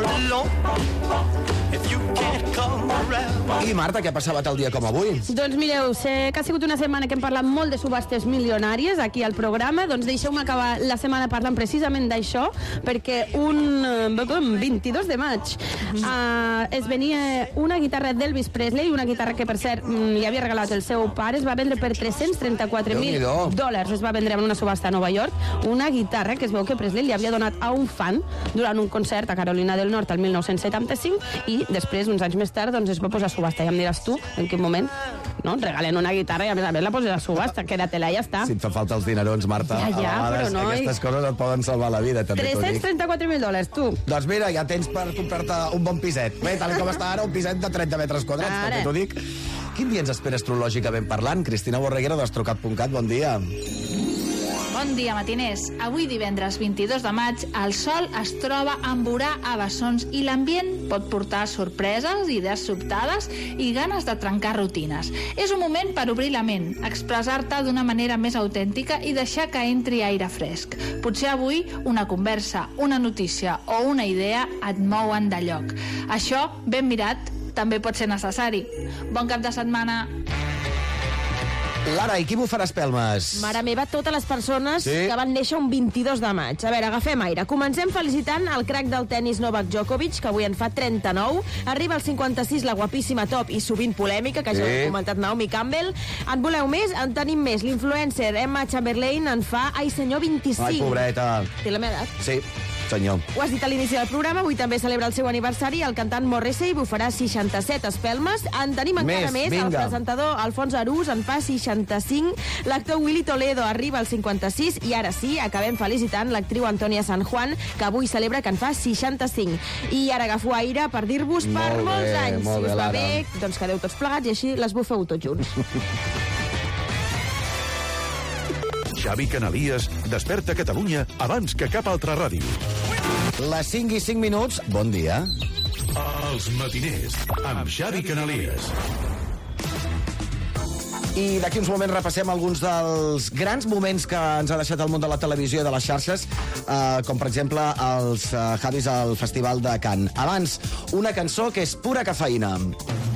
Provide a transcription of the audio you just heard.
all alone. If you can't come around. I Marta, què ha passat el dia com avui? Doncs mireu, sé que ha sigut una setmana que hem parlat molt de subhastes milionàries aquí al programa, doncs deixeu-me acabar la setmana parlant precisament d'això, perquè un 22 de maig es venia una guitarra d'Elvis Presley, una guitarra que per cert li havia regalat el seu pare, es va vendre per $334,000, es va vendre en una subhasta a Nova York, una guitarra que es veu que Presley li havia donat a un fan durant un concert a Carolina del Nord el 1975 i després, uns anys més tard, doncs es va posar a subhasta. Ja em diràs tu en quin moment, no? Regalen una guitarra i a més la poses a subhasta, queda-te-la i ja està. Si et fa falta els dinerons, Marta, Ja, a vegades però no, aquestes coses et poden salvar la vida, també t'ho dic. $334,000, tu. Doncs mira, ja tens per comprar-te un bon piset. Bé, tal com està ara, un piset de 30 metres quadrats, també t'ho dic. Quin dia ens espera astrològicament parlant? Cristina Borreguera, d'Astrocat.cat, bon dia. Bon dia, matiners. Avui, divendres 22 de maig, el sol es troba amb Urà a bessons i l'ambient pot portar sorpreses, idees sobtades i ganes de trencar rutines. És un moment per obrir la ment, expressar-te d'una manera més autèntica i deixar que entri aire fresc. Potser avui una conversa, una notícia o una idea et mouen de lloc. Això, ben mirat, també pot ser necessari. Bon cap de setmana. Lara, i qui bufarà espelmes? Mare meva, totes les persones que van néixer un 22 de maig. A veure, agafem aire. Comencem felicitant el crac del tennis Novak Djokovic, que avui en fa 39. Arriba al 56 la guapíssima top i sovint polèmica, que ja ho ha comentat Naomi Campbell. En voleu més? En tenim més. L'influencer Emma Chamberlain en fa, ai senyor, 25. Ai, pobreta. Té la meva edat. Sí, senyor. Ho has dit a l'inici del programa, avui també celebra el seu aniversari. El cantant Morrissey bufarà 67 espelmes. En tenim encara més. El presentador Alfons Arús en fa 65. L'actor Willy Toledo arriba al 56. I ara sí, acabem felicitant l'actriu Antònia San Juan, que avui celebra que en fa 65. I ara agafo aire per dir-vos per molts anys. Si us va bé, doncs quedeu tots plegats i així les bufeu tots junts. Xavi Canalies desperta Catalunya abans que cap altra ràdio. Les 5 i 5 minuts, bon dia. Els matiners, amb Xavi Canalies. I d'aquí uns moments repassem alguns dels grans moments que ens ha deixat el món de la televisió i de les xarxes, com per exemple els Javis al Festival de Cannes. Abans, una cançó que és pura cafeïna.